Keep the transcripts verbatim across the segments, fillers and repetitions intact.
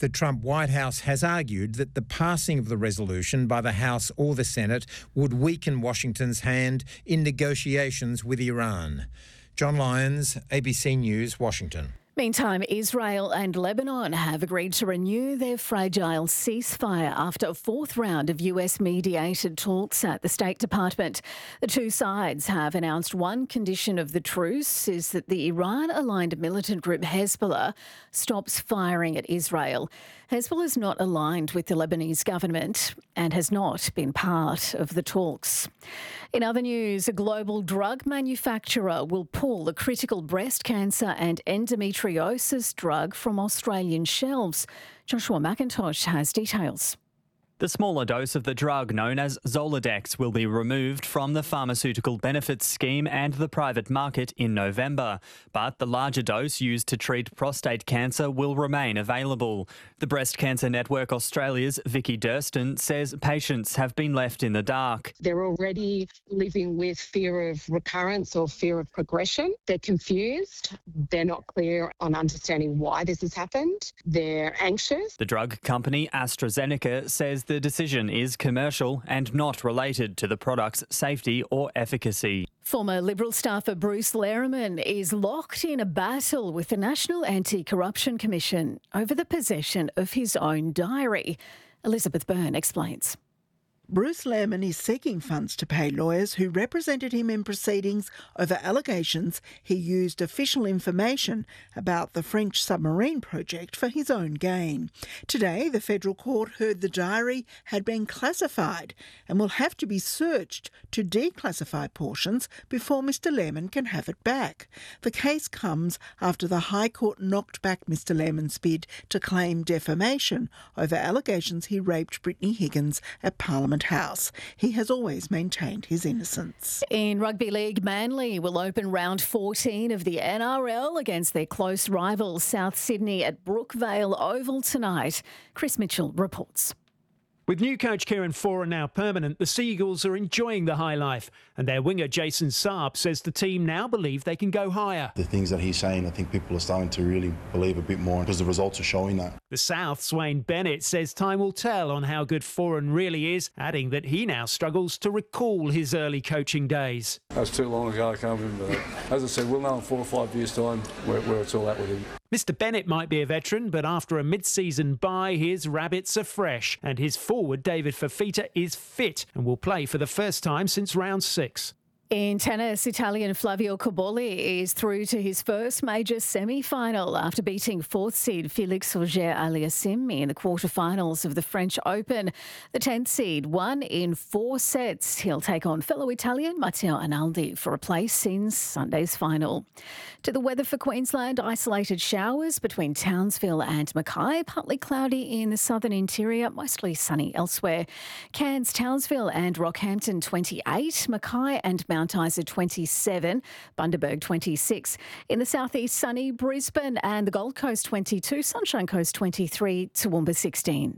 The Trump White House has argued that the passing of the resolution by the House or the Senate would weaken Washington's hand in negotiations with Iran. John Lyons, A B C News, Washington. Meantime, Israel and Lebanon have agreed to renew their fragile ceasefire after a fourth round of U S-mediated talks at the State Department. The two sides have announced one condition of the truce is that the Iran-aligned militant group Hezbollah stops firing at Israel. Hezbollah is not aligned with the Lebanese government and has not been part of the talks. In other news, a global drug manufacturer will pull the critical breast cancer and endometriosis drug from Australian shelves. Joshua McIntosh has details. The smaller dose of the drug, known as Zoladex, will be removed from the Pharmaceutical Benefits Scheme and the private market in November. But the larger dose used to treat prostate cancer will remain available. The Breast Cancer Network Australia's Vicky Durston says patients have been left in the dark. They're already living with fear of recurrence or fear of progression. They're confused. They're not clear on understanding why this has happened. They're anxious. The drug company AstraZeneca says the decision is commercial and not related to the product's safety or efficacy. Former Liberal staffer Bruce Lehrmann is locked in a battle with the National Anti-Corruption Commission over the possession of his own diary. Elizabeth Byrne explains. Bruce Lehrmann is seeking funds to pay lawyers who represented him in proceedings over allegations he used official information about the French submarine project for his own gain. Today, the federal court heard the diary had been classified and will have to be searched to declassify portions before Mr Lehrmann can have it back. The case comes after the High Court knocked back Mr Lehrmann's bid to claim defamation over allegations he raped Brittany Higgins at Parliament House. He has always maintained his innocence. In rugby league, Manly will open round fourteen of the N R L against their close rival South Sydney at Brookvale Oval tonight. Chris Mitchell reports. With new coach Kieran Foran now permanent, the Seagulls are enjoying the high life, and their winger Jason Saab says the team now believe they can go higher. The things that he's saying, I think people are starting to really believe a bit more because the results are showing that. The South's Wayne Bennett says time will tell on how good Foran really is, adding that he now struggles to recall his early coaching days. That's too long ago, I can't remember that. As I said, we'll know in four or five years' time where, where it's all at with him. Mister Bennett might be a veteran, but after a mid-season bye, his rabbits are fresh, and his forward David Fafita is fit and will play for the first time since round six. In tennis, Italian Flavio Cobolli is through to his first major semi-final after beating fourth seed Felix Auger-Aliassime in the quarterfinals of the French Open. The tenth seed won in four sets. He'll take on fellow Italian Matteo Analdi for a place in Sunday's final. To the weather for Queensland, isolated showers between Townsville and Mackay, partly cloudy in the southern interior, mostly sunny elsewhere. Cairns, Townsville and Rockhampton twenty-eight, Mackay and Mount Isa twenty-seven, Bundaberg twenty-six. In the southeast, sunny Brisbane and the Gold Coast twenty-two, Sunshine Coast twenty-three, Toowoomba sixteen.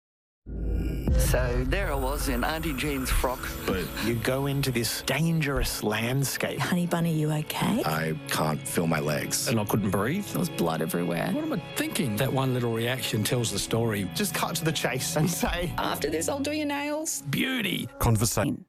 So there I was in Auntie Jean's frock. But you go into this dangerous landscape. Honey Bunny, you okay? I can't feel my legs. And I couldn't breathe. There was blood everywhere. What am I thinking? That one little reaction tells the story. Just cut to the chase and say, after this, I'll do your nails. Beauty. Conversation.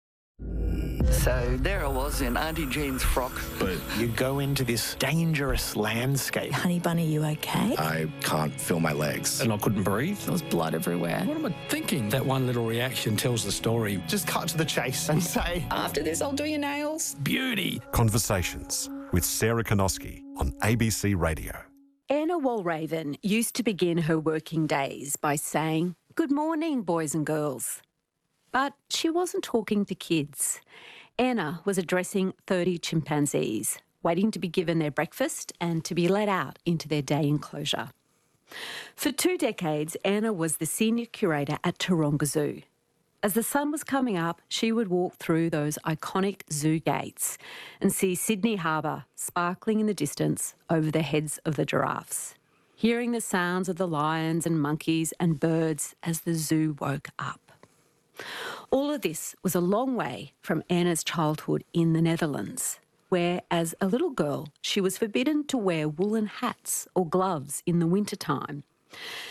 So there I was in Auntie Jean's frock. But you go into this dangerous landscape. Honey Bunny, you okay? I can't feel my legs. And I couldn't breathe. There was blood everywhere. What am I thinking? That one little reaction tells the story. Just cut to the chase and say, after this, I'll do your nails. Beauty. Conversations with Sarah Konoski on A B C Radio. Anna Walraven used to begin her working days by saying, "Good morning, boys and girls." But she wasn't talking to kids. Anna was addressing thirty chimpanzees, waiting to be given their breakfast and to be let out into their day enclosure. For two decades, Anna was the senior curator at Taronga Zoo. As the sun was coming up, she would walk through those iconic zoo gates and see Sydney Harbour sparkling in the distance over the heads of the giraffes, hearing the sounds of the lions and monkeys and birds as the zoo woke up. All of this was a long way from Anna's childhood in the Netherlands, where as a little girl she was forbidden to wear woolen hats or gloves in the wintertime.